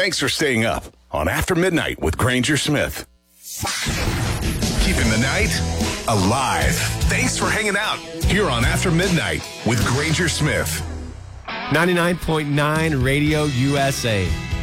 Thanks for staying up on After Midnight with Granger Smith. Keeping the night alive. Thanks for hanging out here on After Midnight with Granger Smith. 99.9 Radio USA.